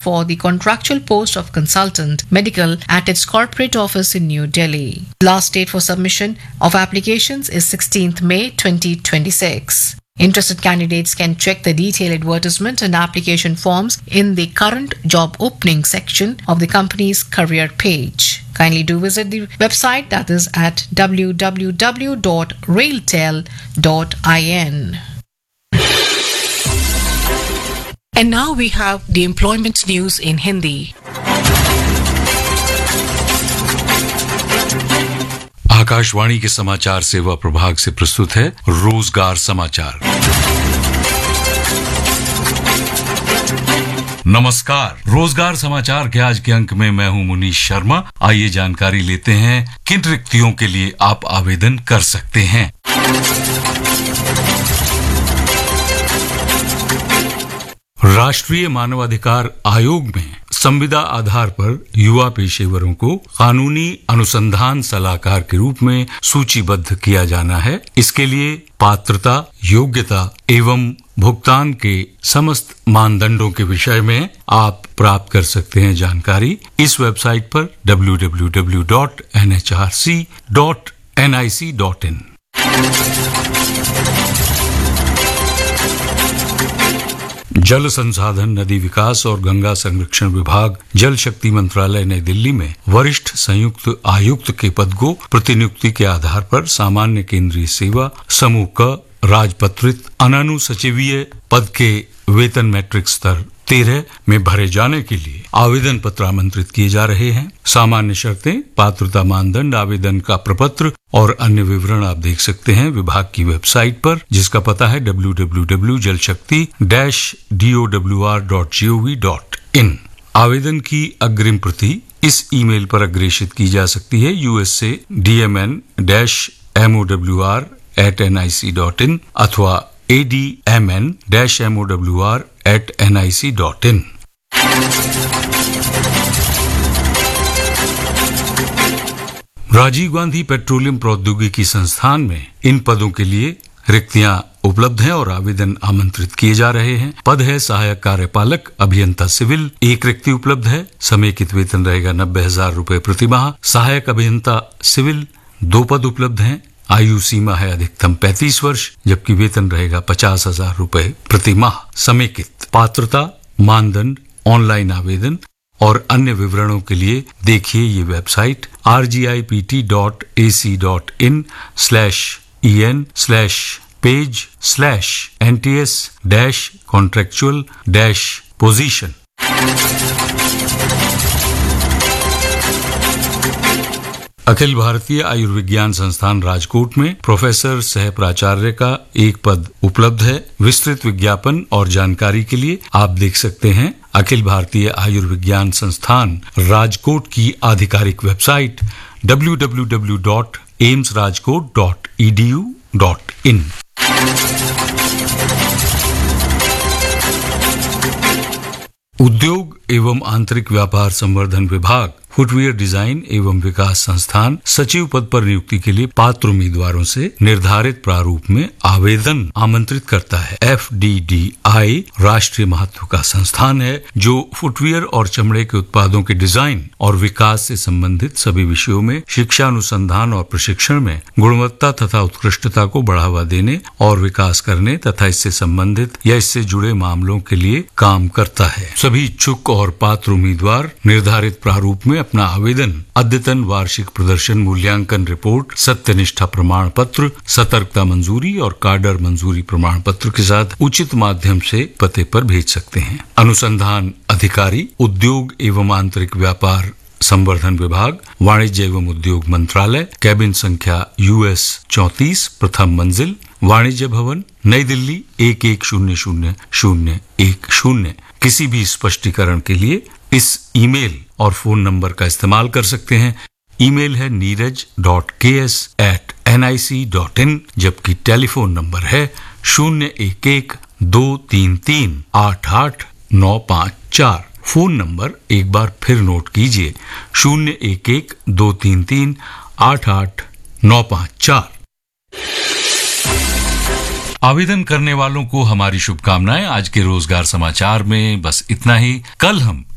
for the contractual post of consultant medical at its corporate office in New Delhi. Last date for submission of applications is 16th May 2026. Interested candidates can check the detailed advertisement and application forms in the current job opening section of the company's career page. Kindly do visit the website, that is at www.railtel.in. And now we have the employment news in Hindi. Akashvani के समाचार सेवा प्रभाग से प्रस्तुत है रोजगार समाचार। नमस्कार, रोजगार समाचार के आज के अंक में मैं हूं मुनीश शर्मा। आइए जानकारी लेते हैं किन रिक्तियों के लिए आप आवेदन कर सकते हैं। राष्ट्रीय मानवाधिकार आयोग में संविदा आधार पर युवा पेशेवरों को कानूनी अनुसंधान सलाहकार के रूप में सूचीबद्ध किया जाना है। इसके लिए पात्रता, योग्यता एवं भुगतान के समस्त मानदंडों के विषय में आप प्राप्त कर सकते हैं जानकारी इस वेबसाइट पर www.nhrc.nic.in। जल संसाधन, नदी विकास और गंगा संरक्षण विभाग, जल शक्ति मंत्रालय नई दिल्ली में वरिष्ठ संयुक्त आयुक्त के पद को प्रतिनियुक्ति के आधार पर सामान्य केंद्रीय सेवा समूह का राजपत्रित अनानुसचिवीय पद के वेतन मैट्रिक स्तर 13 में भरे जाने के लिए आवेदन पत्र आमंत्रित किए जा रहे हैं। सामान्य शर्तें, पात्रता मानदंड, आवेदन का प्रपत्र और अन्य विवरण आप देख सकते हैं विभाग की वेबसाइट पर, जिसका पता है www.jalshakti-dowr.gov.in। आवेदन की अग्रिम प्रति इस ईमेल पर अग्रेषित की जा सकती है usa-dmn-mowr@nic.in अथवा admn-mowr@nic.in। राजीव गांधी पेट्रोलियम प्रौद्योगिकी संस्थान में इन पदों के लिए रिक्तियां उपलब्ध हैं और आवेदन आमंत्रित किए जा रहे हैं। पद है सहायक कार्यपालक अभियंता सिविल, एक रिक्ति उपलब्ध है। समेकित वेतन रहेगा 90,000 रुपए प्रति माह। सहायक अभियंता सिविल 2 पद उपलब्ध हैं। आयु सीमा है अधिकतम 35 वर्ष, जबकि वेतन रहेगा 50,000 रुपए प्रति माह। समेकित पात्रता, मानदंड, ऑनलाइन आवेदन और अन्य विवरणों के लिए देखिए ये वेबसाइट rgIPT.ac.in/en/NTS-contractual-position। अखिल भारतीय आयुर्विज्ञान संस्थान राजकोट में प्रोफेसर सह प्राचार्य का एक पद उपलब्ध है। विस्तृत विज्ञापन और जानकारी के लिए आप देख सकते हैं अखिल भारतीय आयुर्विज्ञान संस्थान राजकोट की आधिकारिक वेबसाइट www.aimsrajkot.edu.in। उद्योग एवं आंतरिक व्यापार संवर्धन विभाग फुटवियर डिजाइन एवं विकास संस्थान सचिव पद पर नियुक्ति के लिए पात्र उम्मीदवारों से निर्धारित प्रारूप में आवेदन आमंत्रित करता है। FDDI राष्ट्रीय महत्व का संस्थान है जो फुटवियर और चमड़े के उत्पादों के डिजाइन और विकास से संबंधित सभी विषयों में शिक्षा, अनुसंधान और प्रशिक्षण में गुणवत्ता तथा उत्कृष्टता को बढ़ावा देने और विकास करने तथा इससे संबंधित या इससे जुड़े मामलों के लिए काम करता है। सभी इच्छुक और पात्र उम्मीदवार निर्धारित प्रारूप में अपना आवेदन अद्यतन वार्षिक प्रदर्शन मूल्यांकन रिपोर्ट, सत्यनिष्ठा प्रमाण पत्र, सतर्कता मंजूरी और काडर मंजूरी प्रमाण पत्र के साथ उचित माध्यम से पते पर भेज सकते हैं। अनुसंधान अधिकारी, उद्योग एवं आंतरिक व्यापार संवर्धन विभाग, वाणिज्य एवं उद्योग मंत्रालय, कैबिन संख्या US 34, प्रथम मंजिल, वाणिज्य भवन, नई दिल्ली 110010। किसी भी स्पष्टीकरण के लिए इस ईमेल और फोन नंबर का इस्तेमाल कर सकते हैं। ईमेल है neeraj.ks@nic.in, जबकि टेलीफोन नंबर है 011-233-88-954। फोन नंबर एक बार फिर नोट कीजिए 011-233-88-954। आवेदन करने वालों को हमारी शुभकामनाएं। आज के रोजगार समाचार में बस इतना ही। कल हम